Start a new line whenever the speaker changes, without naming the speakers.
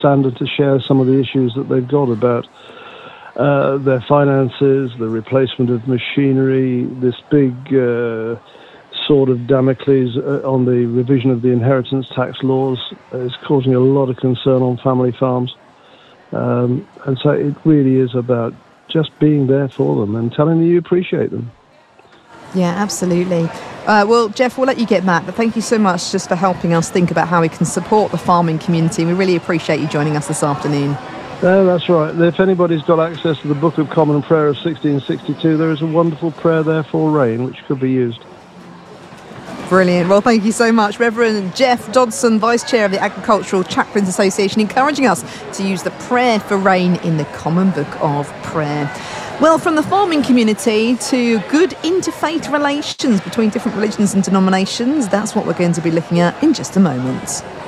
understand and to share some of the issues that they've got about their finances, the replacement of machinery, this big sword of Damocles on the revision of the inheritance tax laws is causing a lot of concern on family farms. And so it really is about just being there for them and telling them you appreciate them.
Yeah, absolutely. Well, Jeff, we'll let you get back, but thank you so much just for helping us think about how we can support the farming community. We really appreciate you joining us this afternoon.
That's right. If anybody's got access to the Book of Common Prayer of 1662, there is a wonderful prayer there for rain, which could be used.
Brilliant. Well, thank you so much. Reverend Jeff Dodson, Vice Chair of the Agricultural Chaplains Association, encouraging us to use the prayer for rain in the Common Book of Prayer. Well, from the farming community to good interfaith relations between different religions and denominations, that's what we're going to be looking at in just a moment.